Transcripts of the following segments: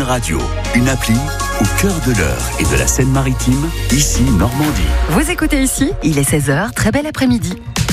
Radio, une appli au cœur de l'Eure et de la Seine-Maritime, ici Normandie. Vous écoutez ici, il est 16h, très bel après-midi.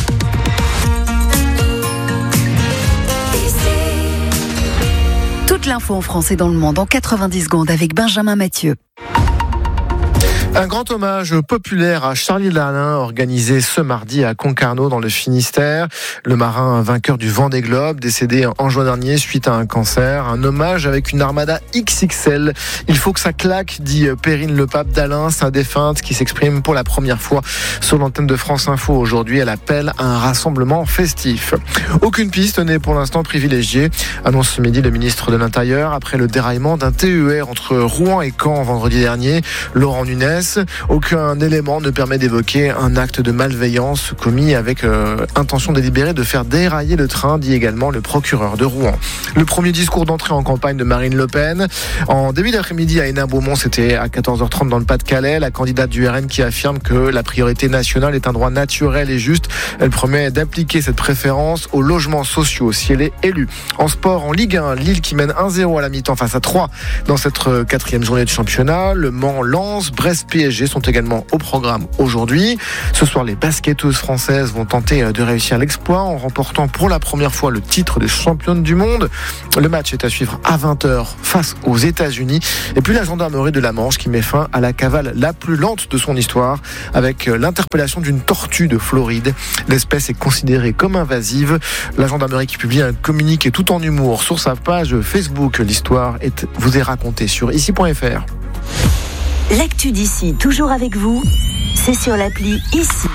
Toute l'info en français dans le monde en 90 secondes avec Benjamin Mathieu. Un grand hommage populaire à Charlie Lalin organisé ce mardi à Concarneau dans le Finistère. Le marin vainqueur du Vendée Globe, décédé en juin dernier suite à un cancer. Un hommage avec une armada XXL. Il faut que ça claque, dit Perrine Lepape d'Alain, sa défunte, qui s'exprime pour la première fois sur l'antenne de France Info aujourd'hui. Elle appelle à un rassemblement festif. Aucune piste n'est pour l'instant privilégiée, annonce ce midi le ministre de l'Intérieur après le déraillement d'un TER entre Rouen et Caen vendredi dernier. Laurent Nunez. Aucun élément ne permet d'évoquer un acte de malveillance commis avec intention délibérée de faire dérailler le train, dit également le procureur de Rouen. Le premier discours d'entrée en campagne de Marine Le Pen. En début d'après-midi à Hénin-Beaumont, c'était à 14h30 dans le Pas-de-Calais. La candidate du RN qui affirme que la priorité nationale est un droit naturel et juste. Elle promet d'appliquer cette préférence aux logements sociaux si elle est élue. En sport, en Ligue 1, Lille qui mène 1-0 à la mi-temps face à 3 dans cette 4e journée de championnat. Le Mans, Lens, Brest, PSG sont également au programme aujourd'hui. Ce soir, les basketteuses françaises vont tenter de réussir l'exploit en remportant pour la première fois le titre des championnes du monde. Le match est à suivre à 20h face aux États-Unis. Et puis la gendarmerie de la Manche qui met fin à la cavale la plus lente de son histoire avec l'interpellation d'une tortue de Floride. L'espèce est considérée comme invasive. La gendarmerie qui publie un communiqué tout en humour sur sa page Facebook. L'histoire vous est racontée sur ici.fr. L'actu d'ici, toujours avec vous, c'est sur l'appli Ici.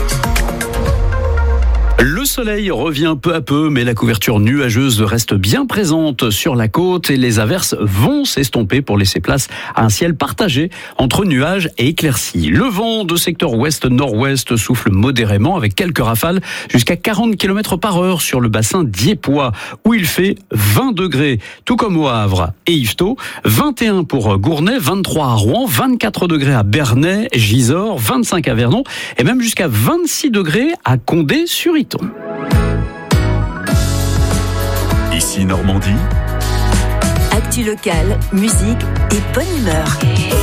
Le soleil revient peu à peu, mais la couverture nuageuse reste bien présente sur la côte et les averses vont s'estomper pour laisser place à un ciel partagé entre nuages et éclaircies. Le vent de secteur ouest-nord-ouest souffle modérément avec quelques rafales jusqu'à 40 km/h sur le bassin dieuppois où il fait 20 degrés, tout comme au Havre et Yvetot, 21 pour Gournay, 23 à Rouen, 24 degrés à Bernay, Gisors, 25 à Vernon et même jusqu'à 26 degrés à Condé-sur-Iton. Ici Normandie. Actu locale, musique et bonne humeur.